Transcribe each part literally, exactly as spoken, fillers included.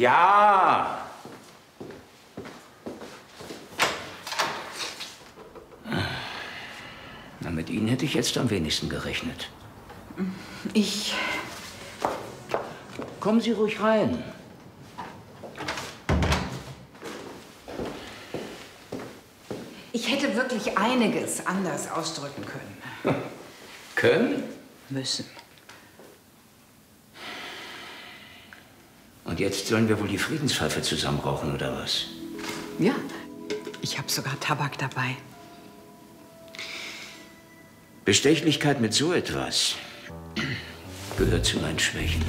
Ja! Na, mit Ihnen hätte ich jetzt am wenigsten gerechnet. Ich... Kommen Sie ruhig rein. Ich hätte wirklich einiges anders ausdrücken können. Können? Müssen. Und jetzt sollen wir wohl die Friedenspfeife zusammen rauchen, oder was? Ja, ich habe sogar Tabak dabei. Bestechlichkeit mit so etwas gehört zu meinen Schwächen.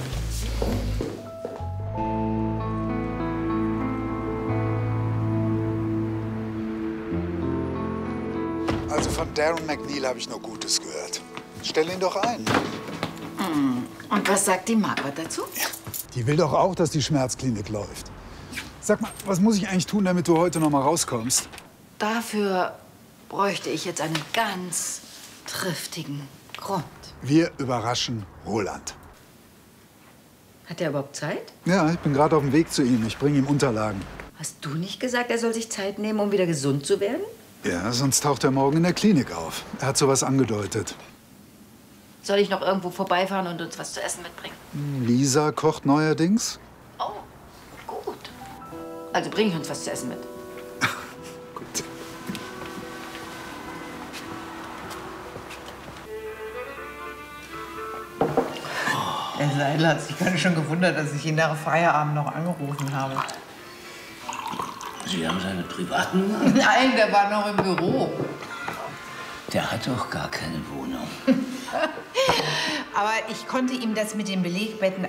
Also von Darren McNeil habe ich nur Gutes gehört. Stell ihn doch ein. Und was sagt die Margaret dazu? Ja, die will doch auch, dass die Schmerzklinik läuft. Sag mal, was muss ich eigentlich tun, damit du heute noch mal rauskommst? Dafür bräuchte ich jetzt einen ganz triftigen Grund. Wir überraschen Roland. Hat er überhaupt Zeit? Ja, ich bin gerade auf dem Weg zu ihm. Ich bringe ihm Unterlagen. Hast du nicht gesagt, er soll sich Zeit nehmen, um wieder gesund zu werden? Ja, sonst taucht er morgen in der Klinik auf. Er hat sowas angedeutet. Soll ich noch irgendwo vorbeifahren und uns was zu essen mitbringen? Lisa kocht neuerdings. Oh, gut. Also bring ich uns was zu essen mit. Gut. Herr Seidel hat sich gerade schon gewundert, dass ich ihn nach Feierabend noch angerufen habe. Sie haben seine Privatnummer? Nein, der war noch im Büro. Der hat doch gar keine Wohnung. Aber ich konnte ihm das mit den Belegbetten